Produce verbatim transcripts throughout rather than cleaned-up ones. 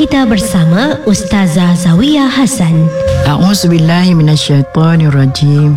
kita bersama Ustazah Zawiyah Hasan. A'udzubillahi minasyaitonirrajim.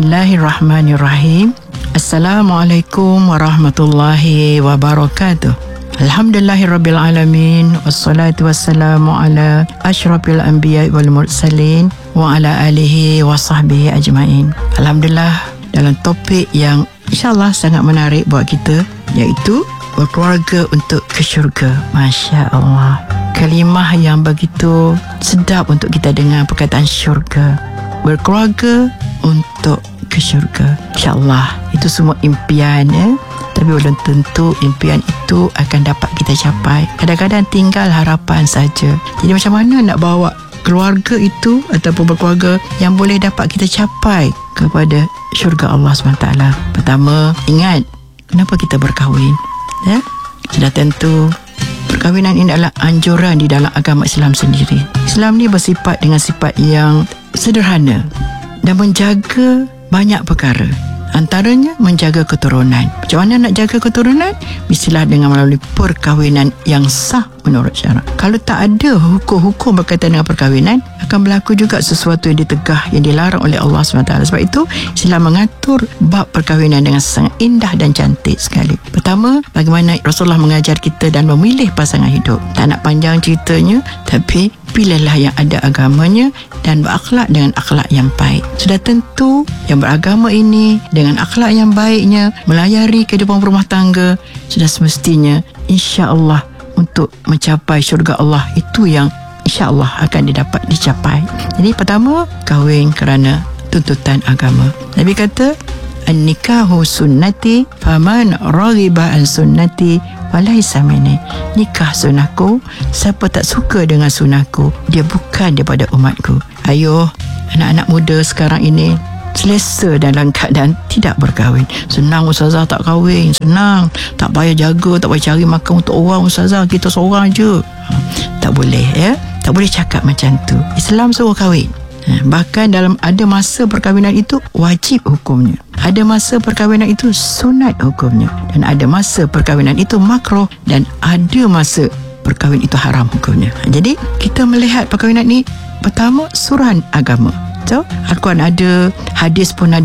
Bismillahirrahmanirrahim. Assalamualaikum warahmatullahi wabarakatuh. Alhamdulillahirabbil alamin, wassalatu wassalamu ala asyrafil anbiya'i wal mursalin wa ala alihi wa sahbihi ajmain. Alhamdulillah, dalam topik yang insyaAllah sangat menarik buat kita, iaitu berkeluarga untuk ke syurga. Masya Allah, kalimah yang begitu sedap untuk kita dengar, perkataan syurga. Berkeluarga untuk ke syurga. InsyaAllah itu semua impian, ya? Tapi belum tentu impian itu akan dapat kita capai. Kadang-kadang tinggal harapan saja. Jadi macam mana nak bawa keluarga itu ataupun berkeluarga yang boleh dapat kita capai kepada syurga Allah subhanahu wa taala? Pertama, ingat kenapa kita berkahwin, ya? Sudah tentu perkahwinan ini adalah anjuran di dalam agama Islam sendiri. Islam ni bersifat dengan sifat yang sederhana dan menjaga banyak perkara. Antaranya menjaga keturunan. Macam mana nak jaga keturunan? Mestilah dengan melalui perkahwinan yang sah menurut syarak. Kalau tak ada hukum-hukum berkaitan dengan perkahwinan, akan berlaku juga sesuatu yang ditegah, yang dilarang oleh Allah subhanahu wa taala. Sebab itu Islam mengatur bab perkahwinan dengan sangat indah dan cantik sekali. Pertama, bagaimana Rasulullah mengajar kita dan memilih pasangan hidup. Tak nak panjang ceritanya, tapi pilihlah yang ada agamanya dan berakhlak dengan akhlak yang baik. Sudah tentu yang beragama ini dengan akhlak yang baiknya melayari kehidupan rumah tangga, sudah semestinya insya-Allah untuk mencapai syurga Allah itu yang insya-Allah akan didapat dicapai. Jadi pertama, kahwin kerana tuntutan agama. Nabi kata, an-nikahu sunnati faman raghiba an sunnati falaysa minni. Nikah sunnahku, siapa tak suka dengan sunnahku, dia bukan daripada umatku. Ayo anak-anak muda sekarang ini selesa dalam keadaan tidak berkahwin. Senang ustazah tak kahwin, senang, tak payah jaga, tak payah cari makan untuk orang ustazah, kita seorang je. Ha, tak boleh, ya. Tak boleh cakap macam tu. Islam suruh kahwin. Ha, bahkan dalam ada masa perkahwinan itu wajib hukumnya, ada masa perkahwinan itu sunat hukumnya, dan ada masa perkahwinan itu makruh, dan ada masa perkahwinan itu haram hukumnya. Ha, jadi kita melihat perkahwinan ni, pertama, suruhan agama. So, Al-Quran ada, hadis pun ada.